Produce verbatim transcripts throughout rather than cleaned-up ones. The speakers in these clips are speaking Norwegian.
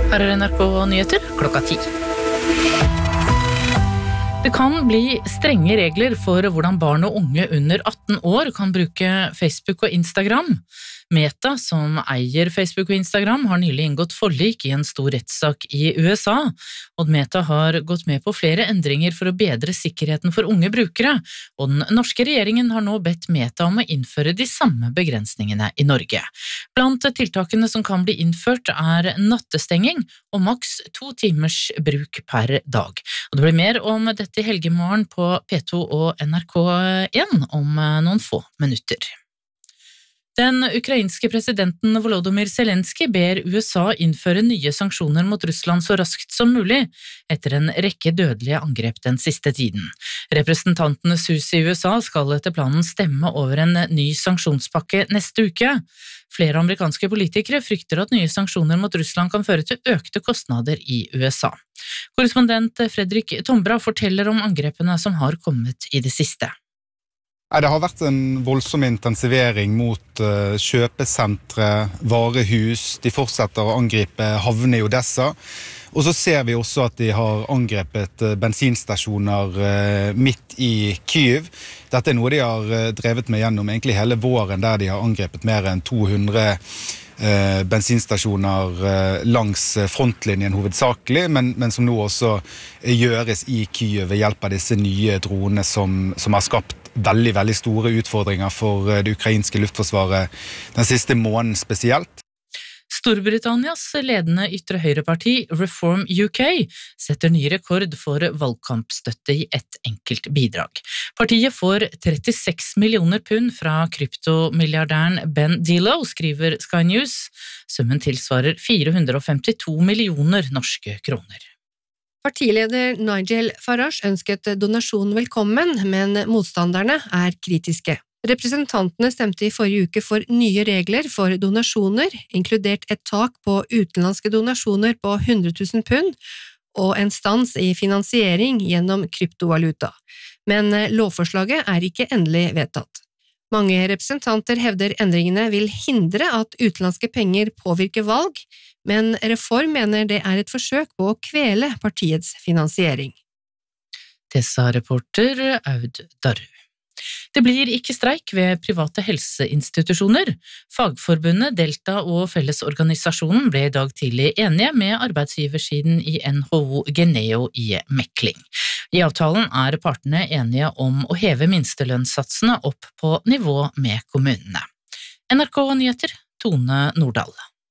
Her er N R K Nyheter, klokka ti. Det kan bli strenge regler for hvordan barn og unge under atten år kan bruke Facebook og Instagram. Meta, som eier Facebook og Instagram, har nylig inngått forlik i en stor rettssak i U S A, og Meta har gått med på flere endringer for å bedre sikkerheten for unge brukere, og den norske regjeringen har nå bedt Meta om å innføre de samme begrensningene i Norge. Blant tiltakene som kan bli innført er nattestenging og maks to timers bruk per dag. Og det blir mer om dette i helgemorgen på P to og N R K én om noen få minutter. Den ukrainske presidenten Volodymyr Zelensky ber U S A innføre nye sanksjoner mot Russland så raskt som mulig, etter en rekke dødelige angrep den siste tiden. Representantenes hus i U S A skal etter planen stemme over en ny sanksjonspakke neste uke. Flere amerikanske politikere frykter at nye sanksjoner mot Russland kan føre til økte kostnader i U S A. Korrespondent Fredrik Tombra forteller om angrepene som har kommet i det siste. Det har vært en voldsom intensivering mot uh, kjøpesentre, varehus. De fortsetter å angripe havne i Odessa. Og så ser vi også at de har angrepet uh, bensinstasjoner uh, midt i Kyiv. Dette er noe de har uh, drevet med gjennom egentlig hele våren, der de har angrepet mer enn to hundre uh, bensinstasjoner uh, langs frontlinjen hovedsakelig, men, men som nå også uh, gjøres i Kyiv ved hjelp av disse nye dronene som, som har skapt veldig, veldig store utfordringer for det ukrainske luftforsvaret den siste måneden spesielt. Storbritannias ledende ytre høyreparti Reform U K setter ny rekord for valgkampstøtte i ett enkelt bidrag. Partiet får trettiseks millioner pund fra kryptomilliardæren Ben Dillo, skriver Sky News. Summen tilsvarer fire hundre og femtito millioner norske kroner. Partileder Nigel Farage ønsket donasjonen velkommen, men motstanderne er kritiske. Representantene stemte i forrige uke for nye regler for donasjoner, inkludert et tak på utenlandske donasjoner på hundre tusen pund og en stans i finansiering gjennom kryptovaluta. Men lovforslaget er ikke endelig vedtatt. Mange representanter hevder endringene vil hindre at utenlandske penger påvirker valg, men Reform mener det er et forsøk på å kvele partiets finansiering. Det sa reporter Aud Darru. Det blir ikke streik ved private helseinstitusjoner. Fagforbundet, Delta og Fellesorganisasjonen ble i dag tidlig enige med arbeidsgiversiden i N H O Geneo i mekling. I avtalen er partene enige om å heve minstelønnssatsene opp på nivå med kommunene. N R K Nyheter, Tone Nordahl.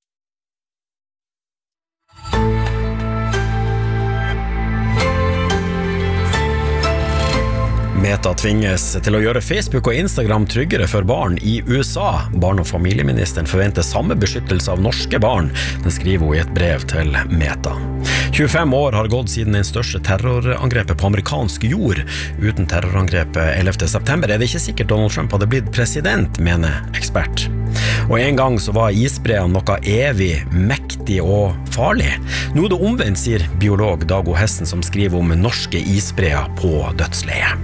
Meta tvinges til å gjøre Facebook og Instagram tryggere for barn i U S A. Barn- og familieministeren forventer samme beskyttelse av norske barn. Den skriver hun i et brev til Meta. tjuefem år har gått siden den største terrorangrepet på amerikansk jord. Uten terrorangrepet ellevte september er det ikke sikkert Donald Trump hadde blitt president, mener ekspert. Og en gang så var isbreene noe evig, mektig og farlig. Nå er det omvendt, sier biolog Dago Hessen, som skriver om norske isbreer på dødsleie.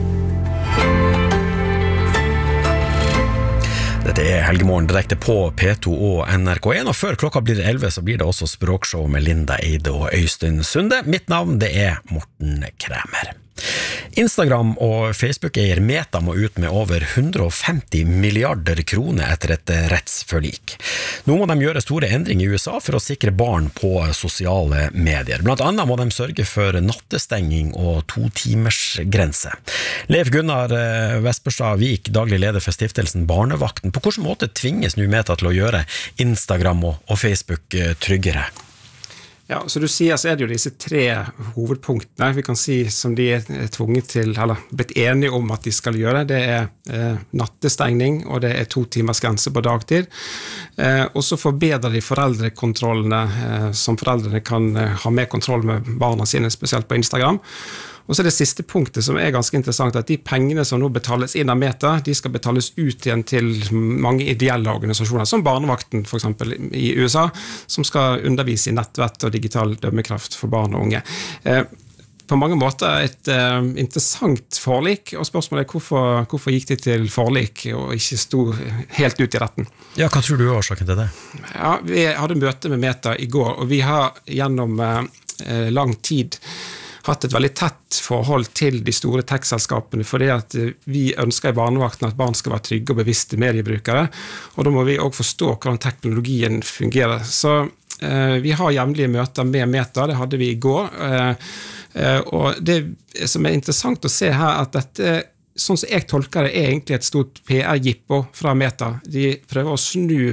Dette er helgemorgen direkte på P to og N R K én, og før klokka blir elleve så blir det også språkshow med Linda Eide og Øystein Sunde. Mitt navn det er Morten Kræmer. Instagram og Facebook-eier Meta må ut med over hundre og femti milliarder kroner etter et rettsforlik. Nå må de gjøre store endringer i U S A for å sikre barn på sosiale medier. Blant annet må de sørge for nattestenging og to timers grense. Leif Gunnar Vesperstad Vik, daglig leder for stiftelsen Barnevakten. På hvilken måte tvinges nå Meta til å gjøre Instagram og Facebook tryggere? Ja, så du sier så er det jo disse tre hovedpunktene vi kan si som de er tvunget til, eller blitt enige om at de skal gjøre. Det er eh, nattestengning, og det er to timers grense på dagtid. Eh, og så forbedrer de foreldrekontrollene, eh, som foreldrene kan eh, ha mer kontroll med barna sine, spesielt på Instagram. Og så er det siste punktet som er ganske interessant, at de pengene som nå betales inn av Meta, de skal betales ut igjen til mange ideelle organisasjoner, som Barnevakten for eksempel i U S A, som skal undervise i nettvett og digital dømmekraft for barn og unge. Eh, på mange måter et uh, interessant forlik, og spørsmålet er hvorfor, hvorfor gikk de til forlik og ikke sto helt ut i retten. Ja, hva tror du er årsaken til det? Ja, vi hadde møte med Meta i går, og vi har gjennom uh, lang tid hatt et veldig tett forhold til de store tech-selskapene, fordi at vi ønsker i barnevakten at barn skal være trygge og bevisste mediebrukere, og da må vi også forstå hvordan teknologien fungerer. Så eh, vi har jevnlige møter med Meta, det hadde vi i går, eh, eh, og det som er interessant å se her, at dette, sånn som jeg tolker det, er egentlig et stort P R-jippo fra Meta. De prøver å snu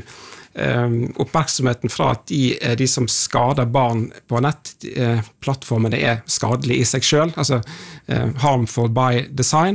oppmerksomheten fra at de, de som skader barn på nett, plattformene er skadelige i seg selv, altså harmful by design.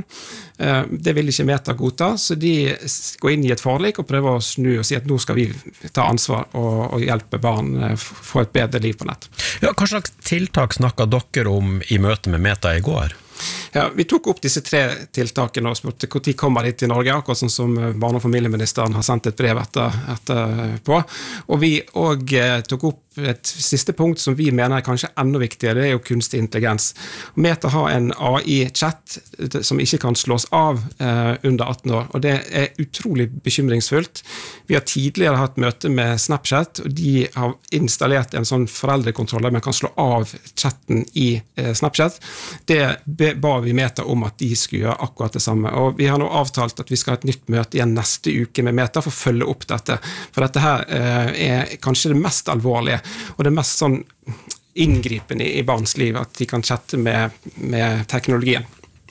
Det vil ikke Meta godta, så de går inn i et forlik og prøver å snu og si at nå skal vi ta ansvar og, og hjelpe barn få et bedre liv på nett. Ja, hva slags tiltak snakket dere om i møte med Meta i går? Ja, vi tok opp disse tre tiltakene og spurte hvor de kommer hit til Norge, akkurat sånn som barne- og familieministeren har sendt et brev etter, etter på. Og vi også eh, tok opp et siste punkt som vi mener er kanskje enda viktigere, det er jo kunstig intelligens. Meta har en A I-chat som ikke kan slås av eh, under atten år, og det er utrolig bekymringsfullt. Vi har tidligere hatt møte med Snapchat, og de har installert en sånn foreldrekontroll der man kan slå av chatten i eh, Snapchat. Det ba vi Meta om at de skulle gjøre akkurat det samme, og vi har nå avtalt at vi skal ha et nytt møte igjen neste uke med Meta for å følge opp dette, for dette her eh, er kanskje det mest alvorlige, og det er mest sånn inngripende i barns liv at de kan chatte med, med teknologien.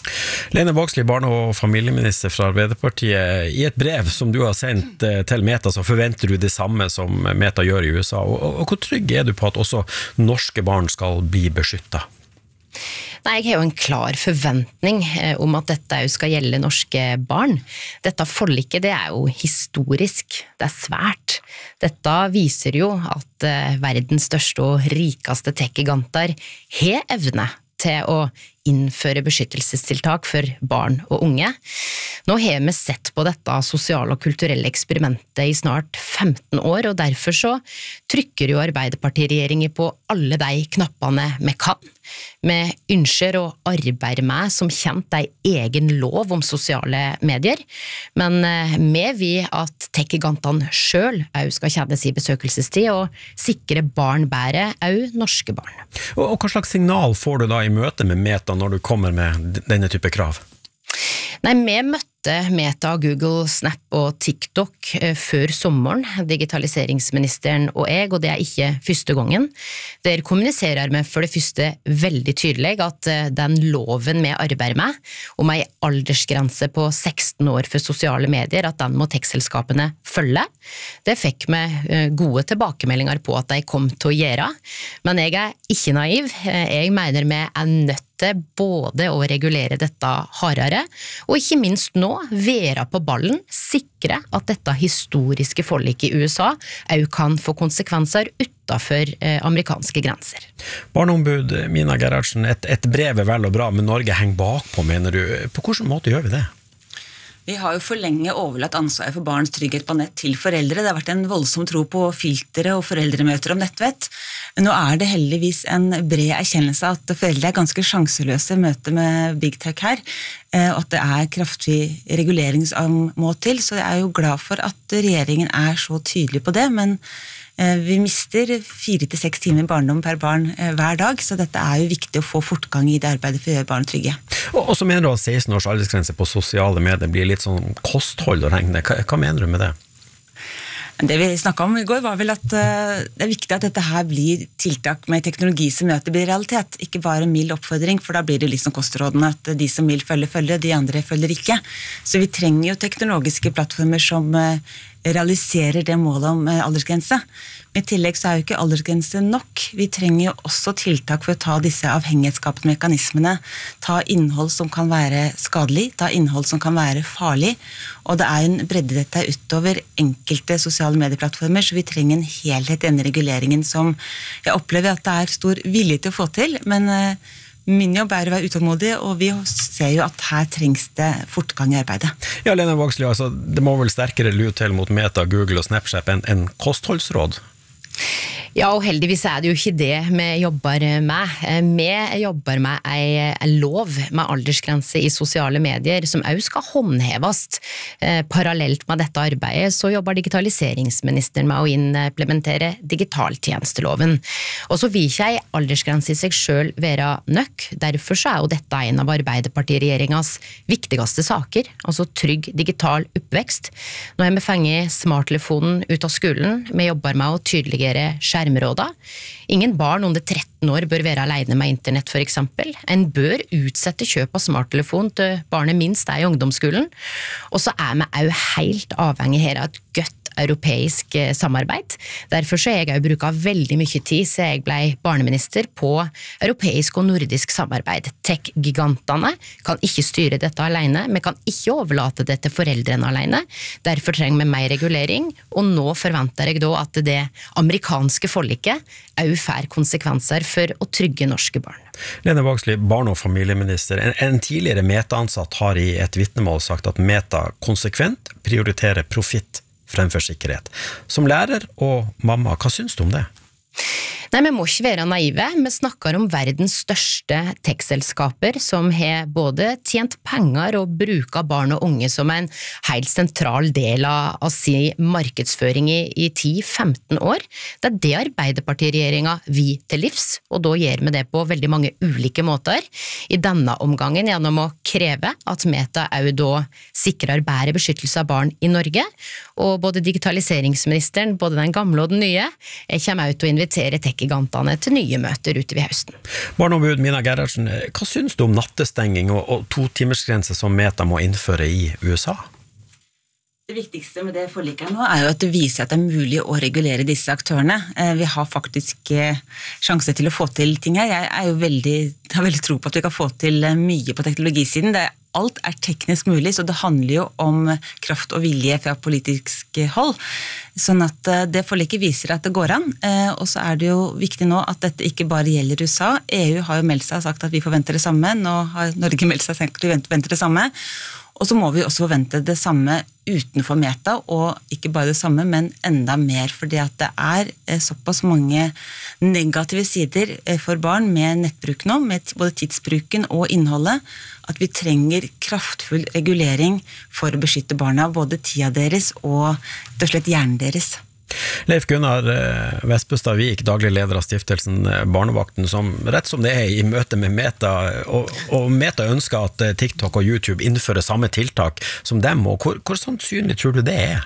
Lene Vågslid, barne- og familieminister fra Arbeiderpartiet, i et brev som du har sendt til Meta, så forventer du det samme som Meta gjør i U S A, og, og, og hvor trygg er du på at også norske barn skal bli beskyttet? Nei, jeg har jo en klar forventning om at dette jo skal gjelde norske barn. Dette forliket, det er jo historisk, det er svært. Dette viser jo at verdens største og rikeste tech-giganter har evne til å innføre beskyttelsestiltak for barn og unge. Nå har vi sett på dette sosiale og kulturelle eksperimentet i snart femten år, og derfor så trykker jo Arbeiderpartiregjeringen på alle de knappene vi kan. Vi ønsker å arbeide med som kjent en egen lov om sosiale medier, men vi vil at tech-gigantene selv også skal kjennes i besøkelsestid og sikre barn bedre, også norske barn. Og, og hva slags signal får du da i møte med Meta når du kommer med denne type krav? Nei, vi møtte Meta, Google, Snap og TikTok før sommeren, digitaliseringsministeren og jeg, og det er ikke første gangen. Der kommuniserer vi for det første veldig tydelig at den loven vi arbeider med, om en aldersgrense på seksten år for sosiale medier, at den må tech-selskapene følge. Det fikk vi gode tilbakemeldinger på at de kom til å gjøre, men jeg er ikke naiv. Jeg mener vi er nødt både å regulere dette hardere, og ikke minst nå være på ballen, sikre at dette historiske forliket i U S A også kan få konsekvenser utenfor eh, amerikanske grenser. Barneombud Mina Gerhardsen, et, et brev er vel og bra, men Norge henger bakpå, mener du. På hvilken måte gjør vi det? Vi har jo for lenge overlatt ansvaret for barns trygghet på nett til foreldre. Det har vært en voldsom tro på filtre og foreldremøter om nettvett. Nå er det heldigvis en bred erkjennelse at foreldre er ganske sjanseløse i møte med Big Tech her, og at det er kraftig regulering som må til. Så jeg er jo glad for at regjeringen er så tydelig på det, men vi mister fire til seks timer barndom per barn hver dag, så dette er jo viktig å få fortgang i det arbeidet for å gjøre barn trygge. Og, og så mener du at seksten års aldersgrense på sosiale medier blir litt sånn kosthold å regne. Hva, hva mener du med det? Det vi snakket om i går var vel at uh, det er viktig at dette her blir tiltak med teknologi som gjør at det blir realitet, ikke bare mild oppfordring, for da blir det liksom kostrådene at de som vil følge, følger, de andre følger ikke. Så vi trenger jo teknologiske plattformer som uh, realiserer det målet om uh, aldersgrense. Men i tillegg så er jo ikke aldersgrense nok. Vi trenger jo også tiltak for å ta disse avhengighetsskapende mekanismene, ta innhold som kan være skadelig, ta innhold som kan være farlig, og det er en bredde dette utover enkelte sosiale medieplattformer, så vi trenger en helhet i denne reguleringen som jeg opplever at det er stor vilje til å få til, men uh, min jobb er å være utålmodig, og vi ser jo at her trengs det fortgang i arbeidet. Ja, Lene Vågslid, altså, det må vel sterkere lut til mot Meta, Google og Snapchat enn en kostholdsråd? Ja, og heldigvis er det jo ikke det vi jobber med. Vi jobber med en lov med aldersgrense i sosiale medier, som også skal håndheves. Parallelt med dette arbeidet så jobber digitaliseringsministeren med å implementere digitaltjenesteloven. Og så vil ikke en aldersgrense i seg selv være nok. Derfor så er jo dette en av Arbeiderparti-regjeringens viktigste saker, altså trygg digital oppvekst. Nå har vi fengt smarttelefonen ut av skolen. Vi jobber med å tydeligere skjermråda. Ingen barn under tretten år bør være alene med internett for eksempel. En bør utsette kjøp av smarttelefon til barnet minst er i ungdomsskolen. Og så er vi også helt avhengig her av et godt europeisk samarbeid. Derfor så har jeg brukt veldig mye tid siden jeg ble barneminister på europeisk og nordisk samarbeid. Tech-gigantene kan ikke styre dette alene, vi kan ikke overlate det til foreldrene alene. Derfor trenger vi mer regulering, og nå forventer jeg da at det amerikanske forliket også får konsekvenser for å trygge norske barn. Lene Vågslid, barne- og familieminister. En, en tidligere Meta-ansatt har i et vitnemål sagt at Meta konsekvent prioriterer profitt fremfor sikkerhet. Som lærer og mamma, hva synes du om det? Nei, vi må ikke være naive. Vi snakker om verdens største tech-selskaper som har både tjent penger og bruker barn og unge som en helt sentral del av, av sin markedsføring i, i ti til femten år. Det er det Arbeiderparti-regjeringen vi til livs, og da gjør vi det på veldig mange ulike måter. I denne omgangen gjennom å kreve at Meta også da sikrer bedre beskyttelse av barn i Norge, og både digitaliseringsministeren, både den gamle og den nye, kommer også til å invitere tech-gigantene til nye møter ute ved høsten. Barneombud Mina Gerhardsen, hva synes du om nattestenging og, og to timersgrense som Meta må innføre i U S A? Det viktigste med det forliket nå er jo at det viser at det er mulig å regulere disse aktørene. Vi har faktisk sjanse til å få til ting her. Jeg er jo veldig, har veldig tro på at vi kan få til mye på teknologisiden. Det er Alt er teknisk mulig, så det handler jo om kraft og vilje fra politisk hold. Sånn at det forliket viser at det går an, og så er det jo viktig nå at dette ikke bare gjelder U S A. E U har jo meldt seg og sagt at vi forventer det samme, nå har Norge meldt seg og sagt at vi forventer det samme. Og så må vi også forvente det samme utenfor Meta, og ikke bare det samme, men enda mer, fordi at det er såpass mange negative sider for barn med nettbruk nå, med både tidsbruken og innholdet, at vi trenger kraftfull regulering for å beskytte barna, både tida deres og rett og slett hjernen deres. Leif Gunnar Vespestad Vik, daglig leder av stiftelsen Barnevakten, som rett som det er i møte med Meta, og, og Meta ønsker at TikTok og YouTube innfører samme tiltak som dem, og hvor, hvor sannsynlig tror du det er?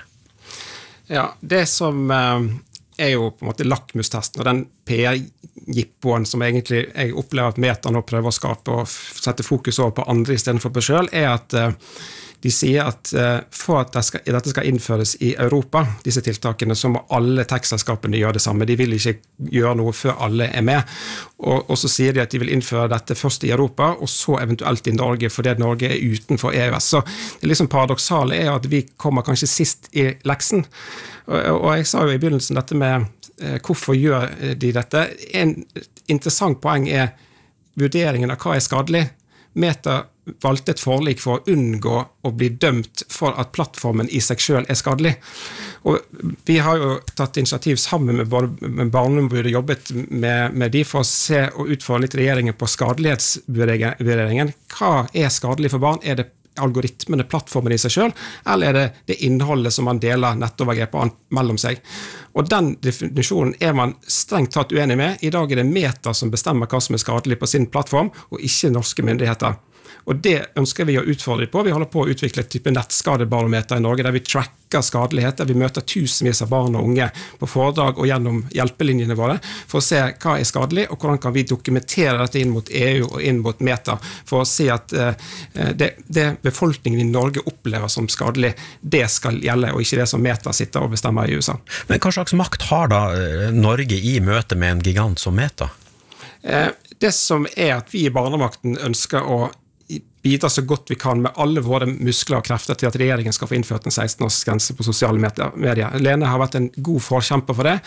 Ja, det som er jo på en måte lakmustesten, og den P R-jippoen som egentlig jeg opplever at Meta nå prøver å skape og sette fokus over på andre i stedet for på selv, er at de sier at for at det skal, dette skal innføres i Europa, disse tiltakene, så må alle tech-selskapene gjøre det samme. De vil ikke gjøre noe før alle er med. Og, og så sier de at de vil innføre dette først i Europa, og så eventuelt i Norge, fordi Norge er utenfor E U S. Så det liksom paradoksale er at vi kommer kanskje sist i leksen. Og, og jeg sa jo i begynnelsen dette med eh, hvorfor gjør de dette. En interessant poeng er vurderingen av hva er skadelig. Meta valgte et forlik for å unngå å bli dømt for at plattformen i seg selv er skadelig. Og vi har jo tatt initiativ sammen med, med Barneombudet og jobbet med, med de for å se og utfordre litt regjeringen på skadelighetsvurderingen. Hva er skadelig for barn? Er det algoritmene, plattformen i seg selv, eller er det det innholdet som man deler nettovergrep mellom seg? Og den definisjonen er man strengt tatt uenig med. I dag er det Meta som bestemmer hva som er skadelig på sin plattform, og ikke norske myndigheter. Og det ønsker vi å utfordre på. Vi holder på å utvikle et type nettskadebarometer i Norge, der vi tracker skadelighet, der vi møter tusenvis av barn og unge på foredrag og gjennom hjelpelinjene våre, for å se hva er skadelig, og hvordan kan vi dokumentere dette inn mot E U og inn mot Meta, for å si at uh, det, det befolkningen i Norge opplever som skadelig, det skal gjelde, og ikke det som Meta sitter og bestemmer i U S A. Men hva slags makt har da Norge i møte med en gigant som Meta? Uh, det som er at vi i Barnevakten ønsker å bidra så godt vi kan med alle våre muskler og krefter til at regjeringen skal få innført en seksten års grense på sosiale medier. Lene har vært en god forkjemper for det,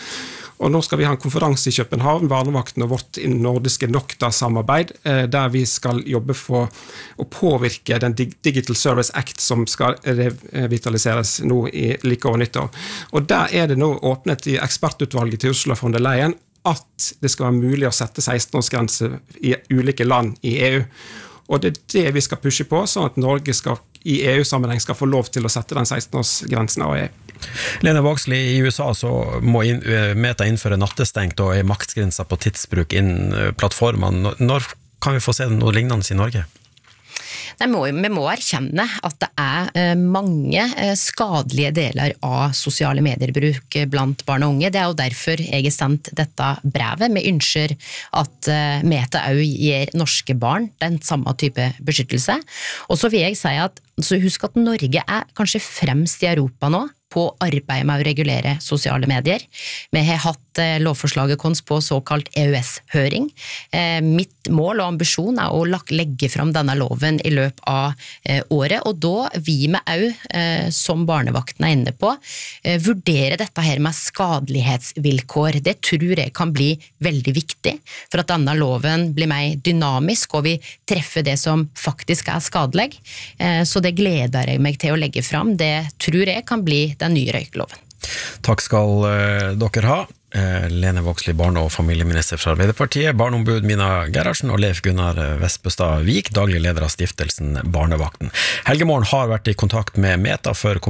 Og nå skal vi ha en konferanse i København, Barnevakten og vårt nordiske Nokta-samarbeid, der vi skal jobbe for å påvirke den Digital Service Act som skal revitaliseres nå i like over nyttår. Og der er det nå åpnet i ekspertutvalget til Ursula von der Leyen at det skal være mulig å sette seksten-årsgrense i ulike land i E U. Og det er det vi skal pushe på, sånn at Norge skal, i E U-sammenheng skal få lov til å sette den seksten-årsgrensen av E U. Lene Vågslid, i U S A så må inn, Meta innføre nattestengt og en maksgrense på tidsbruk innen plattformene. Når kan vi få se noe lignende i Norge? Nei, vi, må, vi må erkjenne at det er mange skadelige deler av sosiale medierbruk blant barn og unge. Det er jo derfor jeg har sendt dette brevet. Vi ønsker at Meta også gir norske barn den samme type beskyttelse. Og så vil jeg si at, så husk at Norge er kanskje fremst i Europa nå på arbeid med å regulere sosiale medier. Vi har hatt eh, lovforslaget kons på såkalt E U S-høring. Eh, mitt mål og ambisjon er å legge fram denne loven i løpet av eh, året, og da vi med au, eh, som barnevakten er inne på, eh, vurdere dette her med skadelighetsvilkår. Det tror jeg kan bli veldig viktig for at denne loven blir mer dynamisk, og vi treffer det som faktisk er skadelig. Eh, så det gleder jeg meg til å legge fram. Det tror jeg kan bli den nye røykloven. Takk skal uh, dere ha. Uh, Lene Vågslid, barne- og familieminister fra Arbeiderpartiet, barneombud Mina Gerhardsen og Leif Gunnar Vestbøstad Vik, daglig leder av stiftelsen Barnevakten. Helge Morgen har vært i kontakt med Meta for